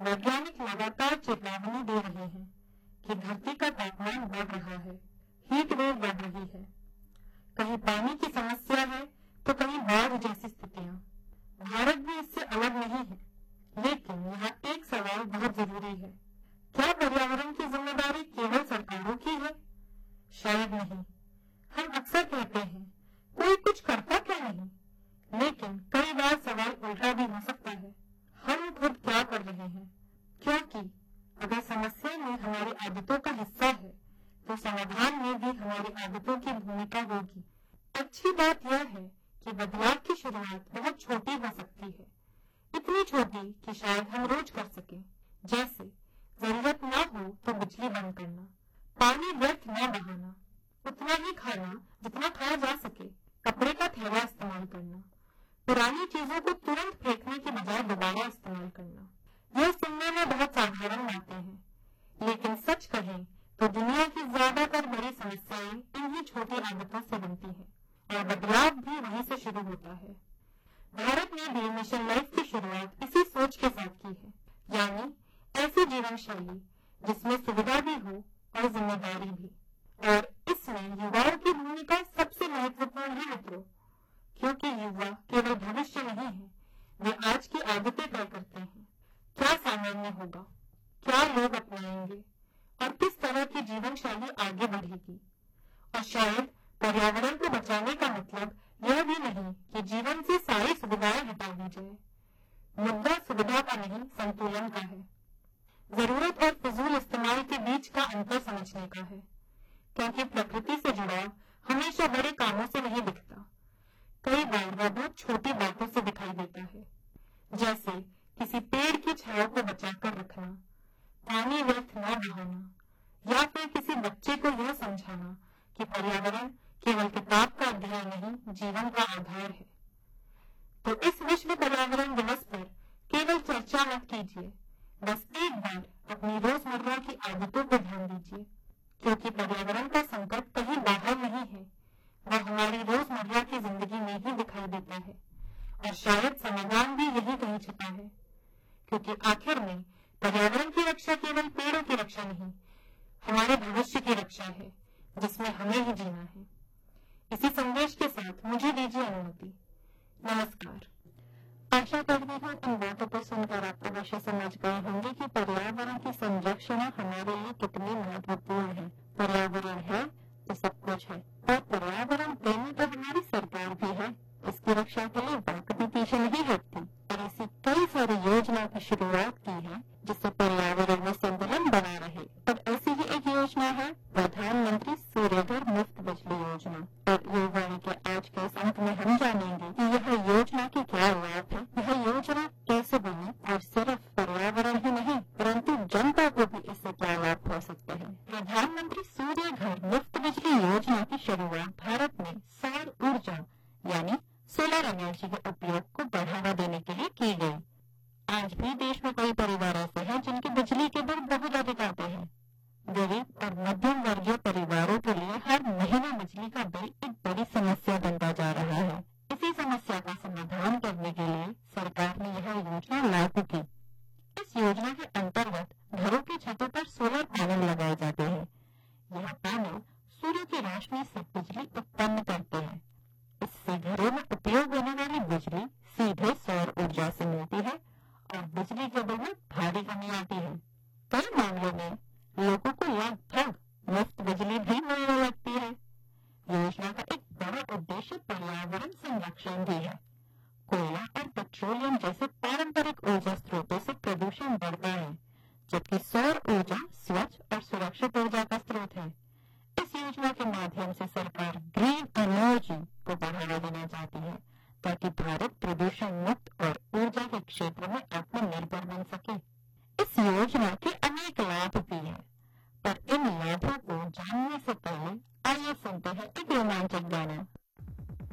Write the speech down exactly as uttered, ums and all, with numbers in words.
वैज्ञानिक लगातार चेतावनी दे रहे हैं कि धरती का तापमान बढ़ रहा है, हीट वेव बढ़ रही है। कहीं पानी की समस्या है तो कहीं बाढ़ जैसी स्थितियां। भारत भी इससे अलग नहीं है, लेकिन यहाँ एक सवाल बहुत जरूरी है। क्या पर्यावरण की जिम्मेदारी केवल सरकारों की है? शायद नहीं। हम अक्सर कहते हैं कोई कुछ करता क्यों नहीं, लेकिन कई बार सवाल उल्टा भी हो सकता है, हम खुद क्या कर रहे हैं? क्योंकि अगर समस्या में हमारी आदतों का हिस्सा है तो समाधान में भी हमारी आदतों की भूमिका होगी। अच्छी बात यह है कि बदलाव की शुरुआत बहुत छोटी हो सकती है, इतनी छोटी कि शायद हम रोज कर सकें। जैसे जरूरत ना हो तो बिजली बंद करना, पानी व्यर्थ न बहाना, उतना ही खाना जितना खाया जा सके, कपड़े का थैला इस्तेमाल करना, पुरानी चीजों को तुरंत फेंकने के बजाय दोबारा इस्तेमाल करना। यह सुनने में बहुत साधारण बातें हैं, लेकिन सच कहें तो दुनिया की ज्यादातर बड़ी समस्याएं इन्हीं छोटी आदतों से बनती हैं, और बदलाव भी वहीं से शुरू होता है। भारत ने भी मिशन लाइफ की शुरुआत इसी सोच के साथ की है, यानी ऐसी जीवन शैली जिसमें सुविधा भी हो और जिम्मेदारी भी। और इसमें युवाओं की भूमिका सबसे महत्वपूर्ण है मित्रों, क्योंकि युवा केवल भविष्य नहीं है, वे आज की आदतें तय करते हैं। क्या सामान्य होगा, क्या लोग अपनाएंगे और किस तरह की जीवन शैली आगे बढ़ेगी। और शायद पर्यावरण को बचाने का मतलब यह भी नहीं कि जीवन से सारी सुविधाएं हटा दी जाए। मुद्दा सुविधा का नहीं, संतुलन का है। जरूरत और फिजूल इस्तेमाल के बीच का अंतर समझने का है, क्योंकि प्रकृति से जुड़ाव हमेशा बड़े कामों से नहीं दिखता। कई बार वह बहुत छोटी बातों से दिखाई देता है, जैसे किसी पेड़ की छाया को बचाकर रखना, पानी व्यर्थ न बहाना, या फिर किसी बच्चे को यह समझाना कि पर्यावरण केवल किताब का अध्ययन नहीं, जीवन का आधार है। तो इस विश्व पर्यावरण दिवस पर केवल चर्चा मत कीजिए, बस एक बार अपनी रोजमर्रा की आदतों पर ध्यान दीजिए, क्योंकि पर्यावरण का संकट कहीं बाहर नहीं है, वह हमारी रोजमर्रा की जिंदगी में ही दिखाई देता है। और शायद समाधान भी यही कहीं छिपा है, क्योंकि आखिर में पर्यावरण की रक्षा केवल पेड़ों की रक्षा नहीं, हमारे भविष्य की रक्षा है, जिसमें हमें ही जीना है। इसी संदेश के साथ मुझे दीजिए अनुमति। नमस्कार। आशा करती हूँ इन बातों को सुनकर आप अवश्य समझ गए होंगे कि पर्यावरण की संरक्षण हमारे लिए कितनी महत्वपूर्ण है। पर्यावरण है तो सब कुछ है, और पर्यावरण प्रेमी तो हमारी सरकार भी है। इसकी रक्षा के लिए वह कभी पीछे नहीं हटती और ऐसी कई सारी योजना की शुरुआत की है जिससे पर्यावरण में संतुलन बना रहे। और ऐसी ही एक योजना है प्रधानमंत्री सूर्यघर मुफ्त बिजली योजना। और युवाओं के आज के इस अंक में हम जानेंगे कि यह योजना के क्या लाभ है, यह योजना कैसे बनी, और सिर्फ पर्यावरण ही नहीं परंतु जनता को भी इससे क्या लाभ हो सकते हैं। प्रधानमंत्री सूर्यघर मुफ्त बिजली योजना की शुरुआत भारत में सौर ऊर्जा यानी सोलर एनर्जी के उपयोग को बढ़ावा देने के लिए की गई। आज भी देश में कई परिवार ऐसे हैं जिनके बिजली के बिल बहुत अधिक आते हैं। गरीब और मध्यम वर्गीय परिवारों के लिए हर महीना बिजली का बिल एक बड़ी समस्या बनता जा रहा है। इसी समस्या का समाधान करने के लिए सरकार ने यह योजना लागू की। इस योजना के अंतर्गत घरों की छतों पर सोलर पैनल लगाए जाते हैं। यह पैनल सूर्य की रोशनी से बिजली उत्पन्न करते हैं। इससे घरों में उपयोग होने वाली बिजली सीधे सौर ऊर्जा से मिलती है और बिजली के बिल में भारी कमी आती है। कई मामलों में लोगों को लगभग मुफ्त बिजली भी मिलने लगती है। योजना का एक बड़ा उद्देश्य पर्यावरण संरक्षण भी है। कोयला और पेट्रोलियम जैसे पारंपरिक ऊर्जा स्रोतों से प्रदूषण बढ़ता है, जबकि सौर ऊर्जा स्वच्छ और सुरक्षित ऊर्जा का स्रोत है। इस योजना के माध्यम से सरकार ग्रीन एनर्जी को बढ़ावा देना चाहती है, ताकि भारत प्रदूषण मुक्त और ऊर्जा के क्षेत्र में आत्मनिर्भर बन सके। इस योजना के अनेक लाभ भी हैं, पर इन लाभों को जानने से पहले आइए सुनते हैं एक रोमांचक गाना।